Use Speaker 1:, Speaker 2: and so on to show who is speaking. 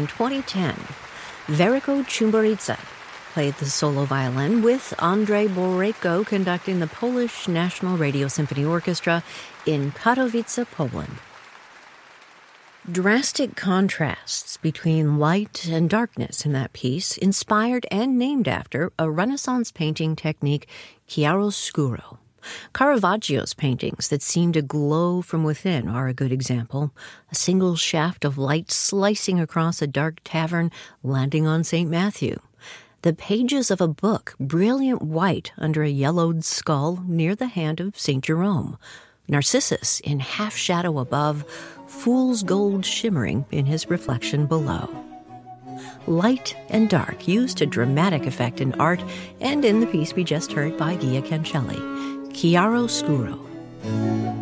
Speaker 1: In 2010, Veriko Chumburidze played the solo violin with Andrzej Borejko conducting the Polish National Radio Symphony Orchestra in Katowice, Poland. Drastic contrasts between light and darkness in that piece inspired and named after a Renaissance painting technique, chiaroscuro. Caravaggio's paintings that seem to glow from within are a good example. A single shaft of light slicing across a dark tavern, landing on St. Matthew. The pages of a book, brilliant white under a yellowed skull near the hand of St. Jerome. Narcissus in half shadow above, fool's gold shimmering in his reflection below. Light and dark used to dramatic effect in art and in the piece we just heard by Gia Cancelli, chiaroscuro.